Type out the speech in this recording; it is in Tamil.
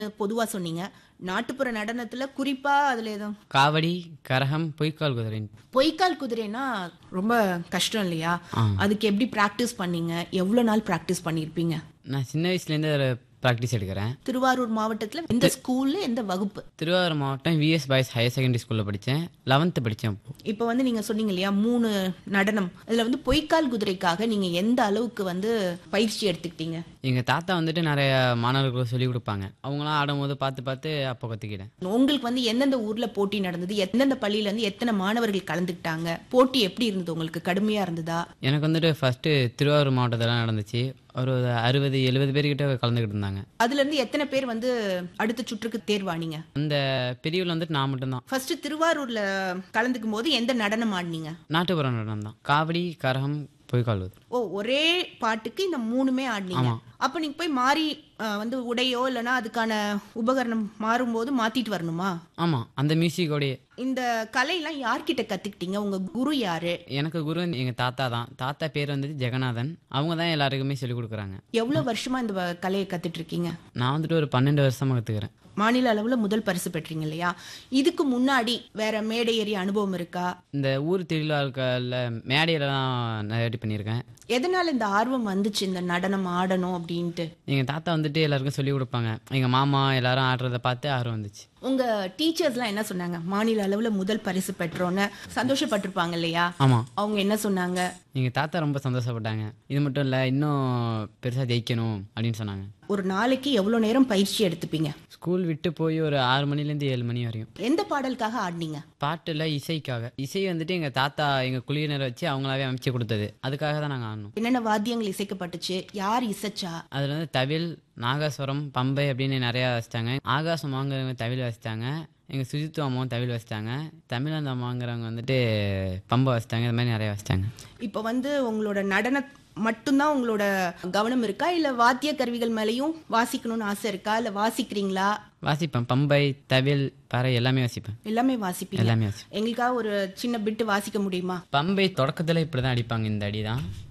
பொதுவா சொன்னீங்க. நாட்டுப்புற நடனத்துல குறிப்பா அதுல எதுவும் காவடி, கரகம், பொய்க்கால் குதிரை. பொய்க்கால் குதிரைனா ரொம்ப கஷ்டம் இல்லையா? ஆ. அதுக்கு எப்படி பிராக்டிஸ் பண்ணீங்க? எவ்வளவு நாள் பிராக்டிஸ் பண்ணியிருப்பீங்க? நான் சின்ன வயசுலேருந்து அதில் ப்ராக்டிஸ் எடுக்கிறேன். திருவாரூர் மாவட்டத்துல எந்த ஸ்கூல்ல எந்த வகுப்பு? திருவாரூர் மாவட்டம் விஎஸ் பாய்ஸ் ஹையர் செகண்டரி ஸ்கூலில் படித்தேன். 11th படித்தேன். அப்போ இப்போ வந்து நீங்க சொன்னீங்க இல்லையா 3 நடனம். அதுல வந்து பொய்க்கால் குதிரைக்காக நீங்க எந்த அளவுக்கு வந்து பயிற்சி எடுத்துக்கிட்டீங்க? எங்கள் தாத்தா வந்துட்டு நிறைய மாணவர்களுக்கு சொல்லிக் கொடுப்பாங்க. அவங்களாம் ஆடும்போது பார்த்து பார்த்து அப்போ கற்றுக்கிட்டேன். உங்களுக்கு வந்து எந்தெந்த ஊர்ல போட்டி நடந்தது? எந்தெந்த பள்ளியில இருந்து எத்தனை மாணவர்கள் கலந்துக்கிட்டாங்க? போட்டி எப்படி இருந்தது? உங்களுக்கு கடுமையா இருந்ததா? எனக்கு வந்துட்டு ஃபஸ்ட்டு திருவாரூர் மாவட்டத்தில் நடந்துச்சு. ஒரு 60-70 பேர்கிட்ட கலந்துக்கிட்டு இருந்தாங்க. அதுல இருந்து எத்தனை பேர் வந்து அடுத்த சுற்றுக்கு தேர்வானீங்க? அந்த பிரிவில் வந்துட்டு நான் மட்டும்தான். ஃபர்ஸ்ட் திருவாரூர்ல கலந்துக்கும் போது எந்த நடனம் ஆடினீங்க? நாட்டுப்புற நடனம் தான். காவடி, கரகம், பொய்க்கால் குதிரை. ஓ, ஒரே பாட்டுக்கு இந்த 3மே ஆடினீங்க. ஆமா. அப்ப நீங்க போய் மாறி வந்து உடையோ இல்லைன்னா அதுக்கான உபகரணம் மாறும்போது மாத்திட்டு வரணுமா? ஆமாம், அந்த மியூசிக்கோடைய. இந்த கலையெல்லாம் யார்கிட்ட கத்துக்கிட்டீங்க? உங்க குரு யாரு? எனக்கு குரு எங்கள் தாத்தா தான். தாத்தா பேர் வந்துட்டு ஜெகநாதன். அவங்க தான் எல்லாருக்குமே சொல்லிக் கொடுக்குறாங்க. எவ்வளவு வருஷமா இந்த கலையை கத்துட்டு இருக்கீங்க? நான் வந்துட்டு ஒரு 12 வருஷமாக கற்றுக்கிறேன். மாநில அளவுல முதல் பரிசு பெற்றீங்க இல்லையா? இதுக்கு முன்னாடி வேற மேடை ஏறிய அனுபவம் இருக்கா? இந்த ஊர் திருவிழாக்களில் மேடையிலலாம் நிறைய பண்ணியிருக்கேன். எதனால இந்த ஆர்வம் வந்துச்சு இந்த நடனம் ஆடணும் அப்படின்ட்டு? எங்கள் தாத்தா வந்துட்டு எல்லாருக்கும் சொல்லிக் கொடுப்பாங்க. எங்கள் மாமா எல்லாரும் ஆடுறத பார்த்து ஆர்வம் வந்துச்சு. உங்க டீச்சர்ஸ்லாம் என்ன சொன்னாங்க? மாநில அளவுல முதல் பரிசு பெற்றோன்னு சந்தோஷப்பட்டிருப்பாங்க இல்லையா? ஆமாம், அவங்க என்ன சொன்னாங்க? எங்கள் தாத்தா ரொம்ப சந்தோஷப்பட்டாங்க. இது மட்டும் இல்லை, இன்னும் பெருசாக ஜெயிக்கணும் அப்படின்னு சொன்னாங்க. ஒரு நாளைக்கு எவ்வளவு நேரம் பயிற்சி எடுத்துப்பீங்க? ஸ்கூல் விட்டு போய் ஒரு 6 மணிலேருந்து 7 மணி வரையும். எந்த பாடலுக்காக ஆடினீங்க? பாட்டில் இசைக்காக. இசை வந்துட்டு எங்கள் தாத்தா எங்கள் குழுவினரை வச்சு அவங்களாவே அமைச்சு கொடுத்தது. அதுக்காக தான் நாங்கள் ஆடணும். என்னென்ன வாத்தியங்கள் இசைக்கப்பட்டுச்சு? யார் இசைச்சா? அதில் வந்து தவில், நாகாஸ்வரம், பம்பை அப்படின்னு நிறையா வச்சிட்டாங்க. ஆகாசம் வாங்குறவங்க தவில் வச்சிட்டாங்க. எங்கள் சுஜித்து அம்மாவும் தவில் வச்சிட்டாங்க. தமிழ் வாங்குறவங்க வந்துட்டு பம்பை வச்சிட்டாங்க. இது மாதிரி நிறையா வச்சிட்டாங்க. இப்போ வந்து உங்களோட நடன மட்டும்தான் உங்களோட கவனம் இருக்கா, இல்ல வாத்திய கருவிகள் மேலேயும் வாசிக்கணும்னு ஆசை இருக்கா, இல்ல வாசிக்கிறீங்களா? வாசிப்பேன். பம்பை, தவில், பறை எல்லாமே வாசிப்பேன். எல்லாமே வாசிப்பீங்க? எல்லாமே வாசிப்பேன். எங்களுக்காக ஒரு சின்ன பிட்டு வாசிக்க முடியுமா? பம்பை தொடக்கத்தில் இப்படி தான் அடிப்பாங்க. இந்த அடி தான்.